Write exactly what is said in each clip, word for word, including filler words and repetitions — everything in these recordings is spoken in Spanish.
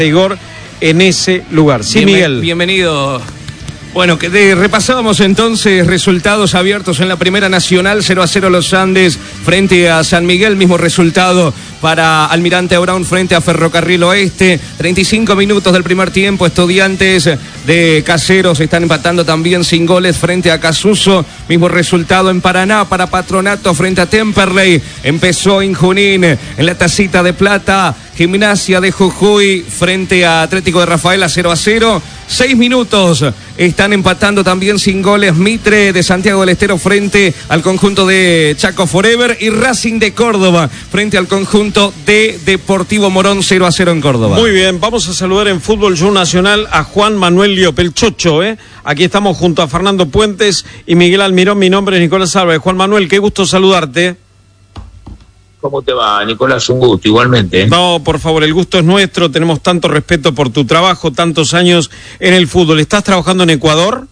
Igor en ese lugar. Sí, Bien, Miguel. Bienvenido. Bueno, que de, repasábamos entonces resultados abiertos en la Primera Nacional. Cero a cero Los Andes frente a San Miguel. Mismo resultado para Almirante Brown frente a Ferrocarril Oeste. treinta y cinco minutos del primer tiempo. Estudiantes de Caseros están empatando también sin goles frente a Casuso. Mismo resultado en Paraná para Patronato frente a Temperley. Empezó en Junín en la Tacita de Plata. Gimnasia de Jujuy frente a Atlético de Rafaela, cero a cero. Seis minutos. Están empatando también sin goles Mitre de Santiago del Estero frente al conjunto de Chaco Forever. Y Racing de Córdoba frente al conjunto de Deportivo Morón, cero a cero en Córdoba. Muy bien, vamos a saludar en Fútbol Show Nacional a Juan Manuel Liopel Chocho, ¿eh? Aquí estamos junto a Fernando Puentes y Miguel Almirón. Mi nombre es Nicolás Álvarez. Juan Manuel, qué gusto saludarte. ¿Cómo te va, Nicolás? Un gusto, igualmente. No, por favor, el gusto es nuestro. Tenemos tanto respeto por tu trabajo, tantos años en el fútbol. ¿Estás trabajando en Ecuador?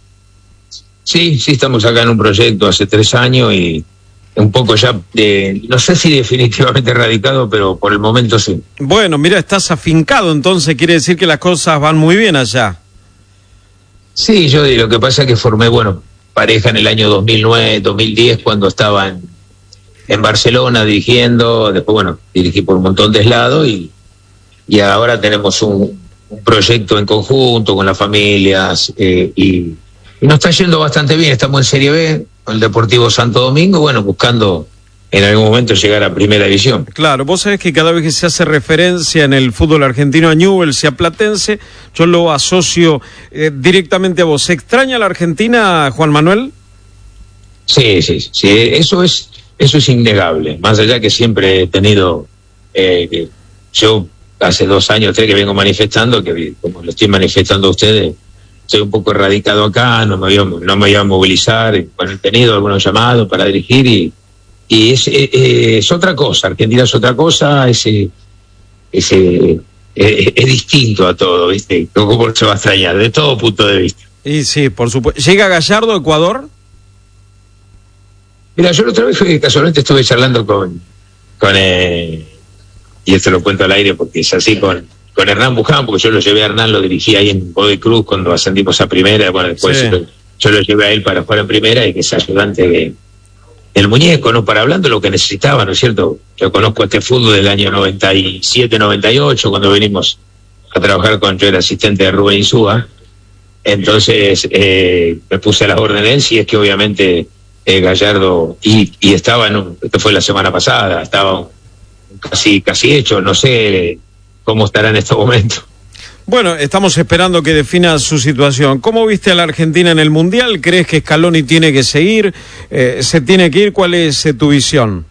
Sí, sí, estamos acá en un proyecto hace tres años y un poco ya, de, no sé si definitivamente radicado, pero por el momento sí. Bueno, mira, estás afincado, entonces quiere decir que las cosas van muy bien allá. Sí, yo lo que pasa es que formé, bueno, pareja en el año dos mil nueve, dos mil diez, cuando estaba en, en Barcelona dirigiendo, después, bueno, dirigí por un montón de lados y, y ahora tenemos un, un proyecto en conjunto con las familias eh, y, y nos está yendo bastante bien. Estamos en Serie B con el Deportivo Santo Domingo, bueno, buscando en algún momento llegar a Primera División. Claro, vos sabés que cada vez que se hace referencia en el fútbol argentino a Newell's y a Platense, yo lo asocio eh, directamente a vos. ¿Se extraña la Argentina, Juan Manuel? Sí, sí, sí, eso es, eso es innegable. Más allá que siempre he tenido, eh, que yo hace dos años, tres que vengo manifestando, que como lo estoy manifestando a ustedes, soy un poco erradicado acá, no me voy a, no me voy a movilizar, bueno, he tenido algunos llamados para dirigir y Y es, eh, es otra cosa, Argentina es otra cosa, es, es, es, es, es distinto a todo, ¿viste? ¿Cómo se va a extrañar? De todo punto de vista. Y sí, por supuesto. ¿Llega Gallardo a Ecuador? Mira, yo la otra vez casualmente estuve charlando con, con eh, y esto lo cuento al aire porque es así, con, con Hernán Buján, porque yo lo llevé a Hernán, lo dirigí ahí en Godoy Cruz cuando ascendimos a primera, bueno, después Sí. yo, yo lo llevé a él para jugar en primera y que es ayudante de... el muñeco, ¿no? Para hablando de lo que necesitaba, ¿no es cierto? Yo conozco este fútbol del año noventa y siete, noventa y ocho, cuando venimos a trabajar con, yo era asistente de Rubén Insúa, entonces eh, me puse a la orden de él, si es que obviamente eh, Gallardo, y, y estaba en un, esto fue la semana pasada, estaba casi, casi hecho, no sé cómo estará en este momento. Bueno, estamos esperando que defina su situación. ¿Cómo viste a la Argentina en el Mundial? ¿Crees que Scaloni tiene que seguir? Eh, ¿Se tiene que ir? ¿Cuál es eh, tu visión?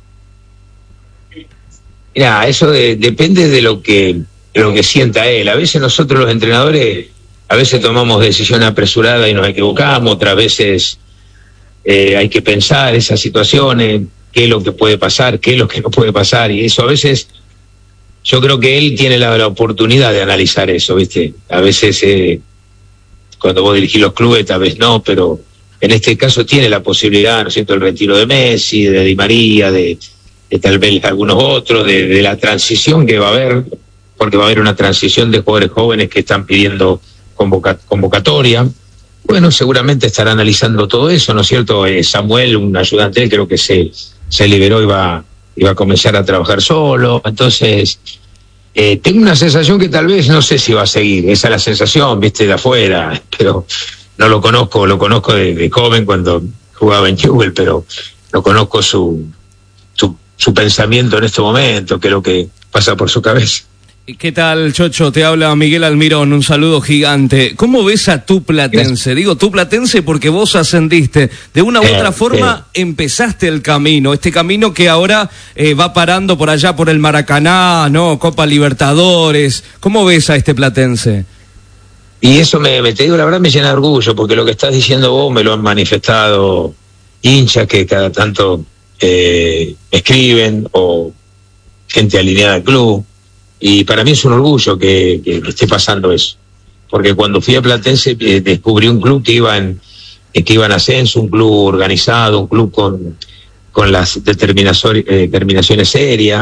Mira, eso de, depende de lo que de lo que sienta él. A veces nosotros los entrenadores, a veces tomamos decisiones apresuradas y nos equivocamos, otras veces eh, hay que pensar esas situaciones, qué es lo que puede pasar, qué es lo que no puede pasar, y eso a veces... Yo creo que él tiene la, la oportunidad de analizar eso, ¿viste? A veces eh, cuando vos dirigís los clubes, tal vez no, pero en este caso tiene la posibilidad, ¿no es cierto?, el retiro de Messi, de Di María, de, de tal vez algunos otros, de, de la transición que va a haber, porque va a haber una transición de jugadores jóvenes que están pidiendo convoca, convocatoria. Bueno, seguramente estará analizando todo eso, ¿no es cierto? Eh, Samuel, un ayudante, creo que se, se liberó y va... iba a comenzar a trabajar solo, entonces eh, tengo una sensación que tal vez no sé si va a seguir, esa es la sensación, viste, de afuera, pero no lo conozco, lo conozco de, de joven cuando jugaba en Newell's, pero no conozco su, su, su pensamiento en este momento, qué es lo que pasa por su cabeza. ¿Qué tal, Chocho? Te habla Miguel Almirón, un saludo gigante. ¿Cómo ves a tu Platense? Digo tu Platense porque vos ascendiste. De una u Eh, otra forma eh. empezaste el camino, este camino que ahora eh, va parando por allá por el Maracaná, ¿no? Copa Libertadores. ¿Cómo ves a este Platense? Y eso me, me te digo, la verdad me llena de orgullo, porque lo que estás diciendo vos me lo han manifestado hinchas que cada tanto eh, escriben o gente alineada al club. Y para mí es un orgullo que, que, que esté pasando eso. Porque cuando fui a Platense eh, descubrí un club que iba en, eh, que iba en ascenso, un club organizado, un club con, con las determinaciones, eh, determinaciones serias,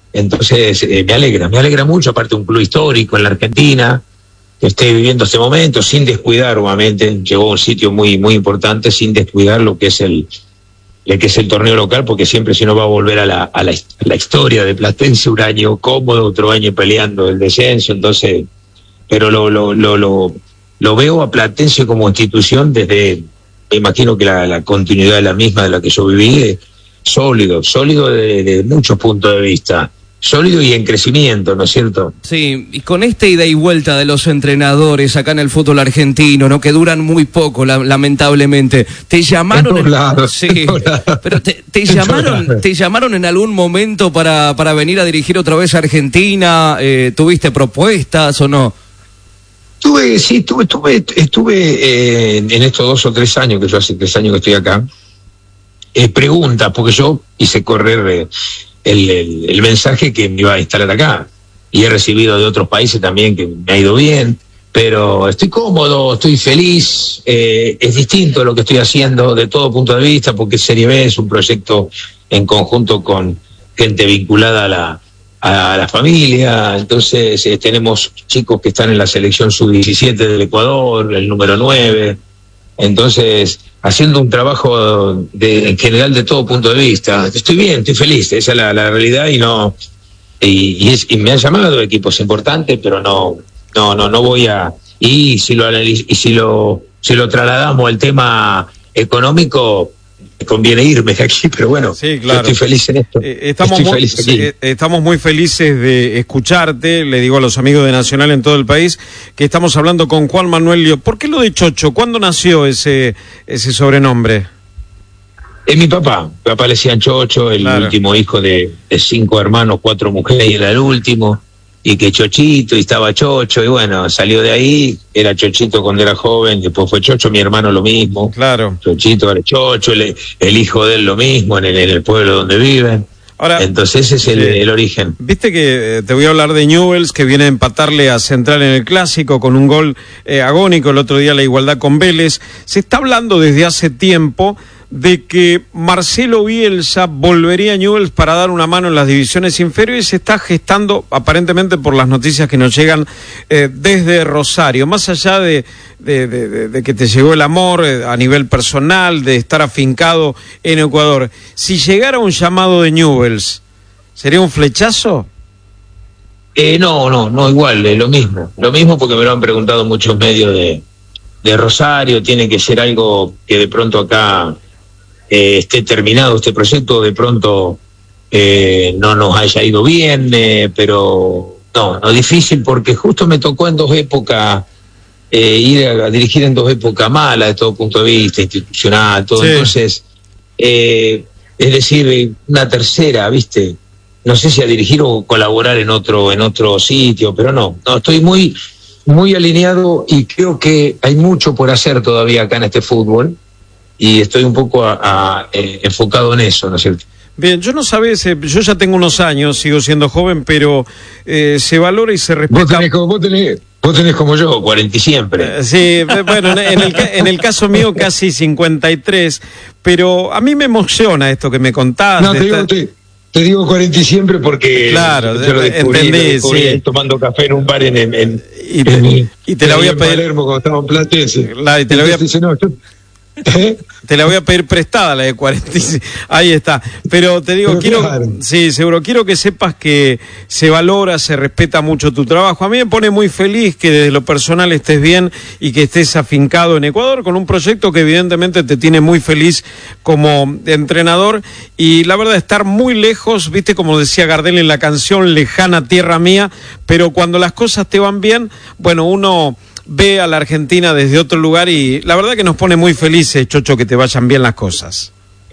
Entonces, eh, me alegra, me alegra mucho, aparte un club histórico en la Argentina, que esté viviendo este momento, sin descuidar, obviamente, llegó a un sitio muy, muy importante, sin descuidar lo que es el, lo que es el torneo local, porque siempre si no va a volver a la, a la, a la historia de Platense, un año cómodo, otro año peleando el descenso, entonces, pero lo, lo, lo, lo, lo veo a Platense como institución desde, me imagino que la, la continuidad de la misma de la que yo viví, eh, sólido, sólido de, de muchos puntos de vista. Sólido y en crecimiento, ¿no es cierto? Sí, y con esta ida y vuelta de los entrenadores acá en el fútbol argentino, ¿no? Que duran muy poco, la, lamentablemente. Te llamaron, en, lados, sí, pero te, te llamaron, te llamaron en algún momento para para venir a dirigir otra vez a Argentina. Eh, ¿Tuviste propuestas o no? Tuve, sí, tuve, tuve, estuve eh, en estos dos o tres años que yo hace tres años que estoy acá. Eh, preguntas, porque yo hice correr. Eh, El, el, el mensaje que me iba a instalar acá, y he recibido de otros países también que me ha ido bien, pero estoy cómodo, estoy feliz, eh, es distinto lo que estoy haciendo de todo punto de vista, porque Serie B es un proyecto en conjunto con gente vinculada a la, a la familia, entonces eh, tenemos chicos que están en la selección sub diecisiete del Ecuador, el número nueve, entonces haciendo un trabajo de, en general de todo punto de vista. Estoy bien, estoy feliz, esa es la, la realidad, y no y, y, es, y me han llamado equipos importantes, pero no no no no voy a y si lo y si lo si lo trasladamos al tema económico, me conviene irme de aquí, pero bueno, sí, claro. Yo estoy feliz en esto. Eh, estamos, estoy muy, feliz aquí. sí, estamos muy felices de escucharte, le digo a los amigos de Nacional en todo el país, que estamos hablando con Juan Manuel Lio. ¿Por qué lo de Chocho? ¿Cuándo nació ese, ese sobrenombre? Es mi papá, mi papá le decían Chocho, el claro. último hijo de, de cinco hermanos, cuatro mujeres, y era el último, y que Chochito, y estaba Chocho, y bueno, salió de ahí, era Chochito cuando era joven, después fue Chocho, mi hermano lo mismo, claro. Chochito era Chocho, el, el hijo de él lo mismo, en el, en el pueblo donde viven. Ahora, entonces ese es el, eh, el origen. Viste que eh, te voy a hablar de Newell's, que viene a empatarle a Central en el Clásico con un gol eh, agónico, el otro día la igualdad con Vélez. Se está hablando desde hace tiempo de que Marcelo Bielsa volvería a Newell's para dar una mano en las divisiones inferiores, y se está gestando, aparentemente por las noticias que nos llegan eh, desde Rosario, más allá de, de, de, de, de que te llegó el amor eh, a nivel personal, de estar afincado en Ecuador. Si llegara un llamado de Newell's, ¿sería un flechazo? Eh, no, no, no, igual, eh, lo mismo, lo mismo, porque me lo han preguntado muchos medios de, de Rosario. Tiene que ser algo que de pronto acá Eh, esté terminado este proyecto, de pronto eh, no nos haya ido bien, eh, pero no, no difícil, porque justo me tocó en dos épocas eh, ir a, a dirigir en dos épocas malas de todo punto de vista institucional, todo, sí. Entonces eh, es decir, una tercera, viste, no sé si a dirigir o colaborar en otro en otro sitio, pero no, no estoy muy muy alineado, y creo que hay mucho por hacer todavía acá en este fútbol, y estoy un poco a, a, eh, enfocado en eso, ¿no es cierto? Bien, yo no sabés, eh, yo ya tengo unos años, sigo siendo joven, pero eh, se valora y se respeta. Vos tenés, vos tenés, vos tenés como yo, cuarenta y siempre. Eh, sí, bueno, en el, en el caso mío casi cincuenta y tres, pero a mí me emociona esto que me contás. No, te digo, esta... te, te digo cuarenta y siempre porque claro, yo lo descubrí, entendí, lo descubrí sí. tomando café en un bar en, en, en, y te, en, y te la voy a pedir. Palermo, cuando estaba en Platense. La, y te la voy a... Dice, no, yo... ¿Eh? Te la voy a pedir prestada, la de cuarenta. Ahí está. Pero te digo, Pero quiero, claro. sí, seguro, quiero que sepas que se valora, se respeta mucho tu trabajo. A mí me pone muy feliz que desde lo personal estés bien y que estés afincado en Ecuador con un proyecto que evidentemente te tiene muy feliz como entrenador. Y la verdad, estar muy lejos, viste, como decía Gardel en la canción, lejana tierra mía, pero cuando las cosas te van bien, bueno, uno ve a la Argentina desde otro lugar, y la verdad que nos pone muy felices, Chocho, que te vayan bien las cosas.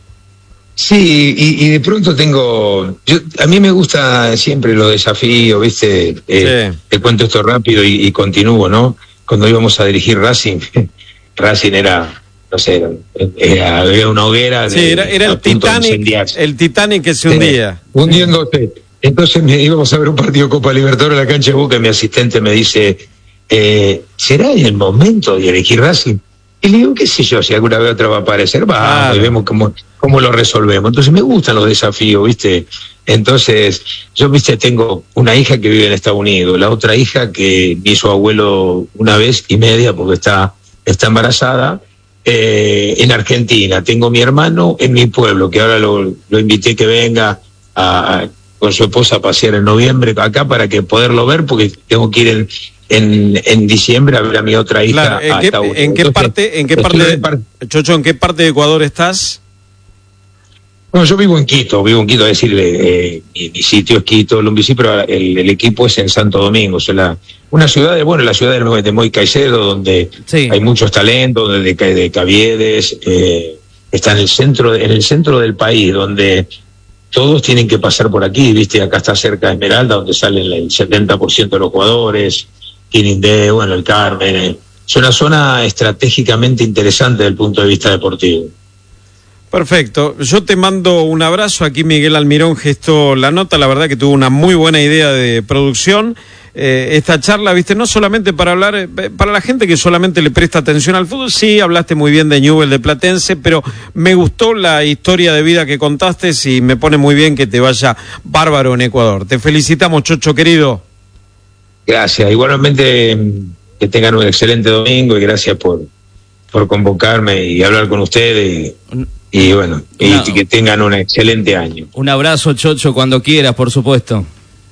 Sí, y, y de pronto tengo, yo, a mí me gusta siempre los desafíos, ¿viste? Eh, sí. Te cuento esto rápido y, y continúo, ¿no? Cuando íbamos a dirigir Racing, Racing era, no sé, era, era, había una hoguera. Sí, de, era, era el Titanic, el Titanic que se hundía. Hundiéndose. Entonces me, íbamos a ver un partido Copa Libertadores en la cancha de Boca, y mi asistente me dice, eh, ¿será el momento de elegir Racing? Y le digo, qué sé yo, si alguna vez otra va a aparecer, vamos, claro. Y vemos cómo, cómo lo resolvemos. Entonces me gustan los desafíos, ¿viste? Entonces, yo, viste, tengo una hija que vive en Estados Unidos, la otra hija que vi su abuelo una vez y media porque está, está embarazada, eh, en Argentina. Tengo mi hermano en mi pueblo, que ahora lo, lo invité que venga a, a, con su esposa a pasear en noviembre acá para que poderlo ver, porque tengo que ir en, en, en diciembre a ver a mi otra hija. Claro, ¿en, a qué, Estados Unidos. ¿en qué Entonces, parte, en qué parte, de, par... Chocho, en qué parte de Ecuador estás? Bueno, yo vivo en Quito, vivo en Quito, es decir, eh, mi, mi sitio es Quito, Lumbicí, pero el, el equipo es en Santo Domingo, o sea, la, una ciudad, de, bueno, la ciudad de, de Moy Caicedo, donde sí. hay muchos talentos, de, de, de Caviedes, eh, está en el centro, en el centro del país, donde todos tienen que pasar por aquí, viste, acá está cerca de Esmeralda, donde salen el setenta por ciento de los jugadores, Quirindé, bueno, el Carmen, eh, es una zona estratégicamente interesante desde el punto de vista deportivo. Perfecto, yo te mando un abrazo, aquí Miguel Almirón gestó la nota, la verdad que tuvo una muy buena idea de producción, eh, esta charla, viste, no solamente para hablar, eh, para la gente que solamente le presta atención al fútbol, sí, hablaste muy bien de Newell, de Platense, pero me gustó la historia de vida que contaste y me pone muy bien que te vaya bárbaro en Ecuador. Te felicitamos, Chocho, querido. Gracias, igualmente que tengan un excelente domingo y gracias por, por convocarme y hablar con ustedes y... Y bueno, y no. que tengan un excelente año. Un abrazo, Chocho, cuando quieras, por supuesto.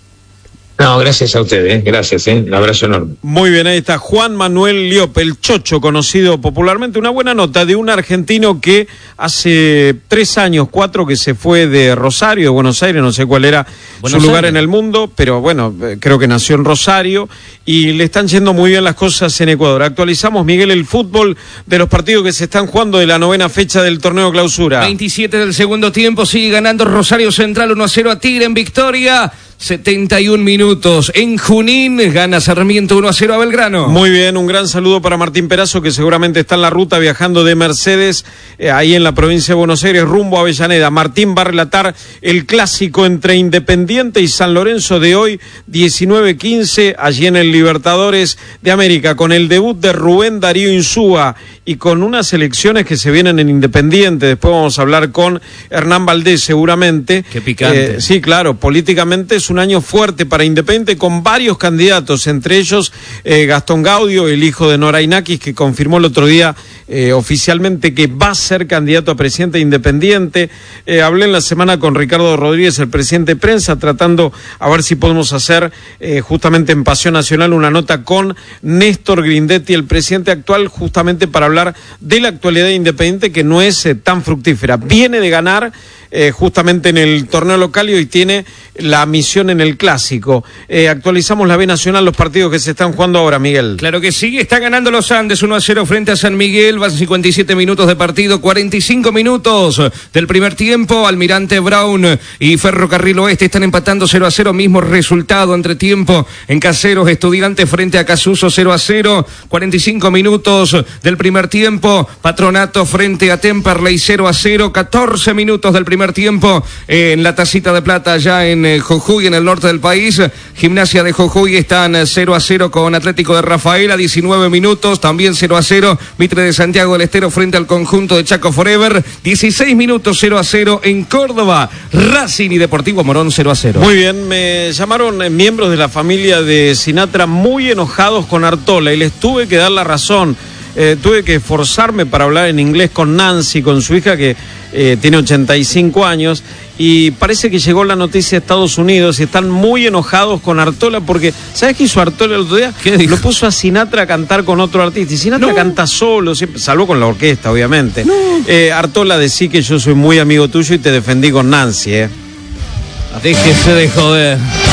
No, gracias a ustedes, ¿eh? gracias, ¿eh? un abrazo enorme. Muy bien, ahí está Juan Manuel Liop, el Chocho, conocido popularmente, una buena nota de un argentino que hace tres años, cuatro, que se fue de Rosario, de Buenos Aires, no sé cuál era Buenos su lugar Aires. en el mundo, pero bueno, creo que nació en Rosario, y le están yendo muy bien las cosas en Ecuador. Actualizamos, Miguel, el fútbol de los partidos que se están jugando de la novena fecha del torneo Clausura. veintisiete del segundo tiempo, sigue ganando Rosario Central uno a cero a Tigre en Victoria. setenta y un minutos. En Junín gana Sarmiento uno a cero a Belgrano. Muy bien, un gran saludo para Martín Perazo, que seguramente está en la ruta viajando de Mercedes, eh, ahí en la provincia de Buenos Aires, rumbo a Avellaneda. Martín va a relatar el clásico entre Independiente y San Lorenzo de hoy, diecinueve quince, allí en el Libertadores de América, con el debut de Rubén Darío Insúa y con unas elecciones que se vienen en Independiente. Después vamos a hablar con Hernán Valdés seguramente. Qué picante. Eh, sí, claro, políticamente es un año fuerte para Independiente, con varios candidatos, entre ellos eh, Gastón Gaudio, el hijo de Nora Inakis, que confirmó el otro día eh, oficialmente que va a ser candidato a presidente de Independiente. Eh, hablé en la semana con Ricardo Rodríguez, el presidente de prensa, tratando a ver si podemos hacer eh, justamente en Pasión Nacional una nota con Néstor Grindetti, el presidente actual, justamente para hablar de la actualidad de Independiente, que no es eh, tan fructífera. Viene de ganar eh, justamente en el torneo local y hoy tiene la misión en el clásico. Eh, actualizamos la B Nacional, los partidos que se están jugando ahora, Miguel. Claro que sí, está ganando los Andes uno a cero frente a San Miguel, van cincuenta y siete minutos de partido, cuarenta y cinco minutos del primer tiempo. Almirante Brown y Ferrocarril Oeste están empatando cero a cero, mismo resultado entre tiempo en Caseros Estudiantes frente a Casuso cero a cero, cuarenta y cinco minutos del primer tiempo, Patronato frente a Temperley cero a cero, catorce minutos del primer tiempo eh, en la Tacita de Plata ya en eh, Jujuy, en el norte del país. Gimnasia de Jujuy están cero a cero con Atlético de Rafaela, diecinueve minutos, también cero a cero, Mitre de Santiago del Estero frente al conjunto de Chaco Forever, dieciséis minutos cero a cero en Córdoba, Racing y Deportivo Morón cero a cero. Muy bien, me llamaron eh, miembros de la familia de Sinatra muy enojados con Artola y les tuve que dar la razón. Eh, tuve que esforzarme para hablar en inglés con Nancy, con su hija que eh, tiene ochenta y cinco años, y parece que llegó la noticia de Estados Unidos y están muy enojados con Artola porque, ¿sabes qué hizo Artola el otro día? ¿Qué dijo? Lo puso a Sinatra a cantar con otro artista, y Sinatra no. canta solo, siempre, salvo con la orquesta, obviamente. No. Eh, Artola, decí que yo soy muy amigo tuyo y te defendí con Nancy, ¿eh? Déjese de joder.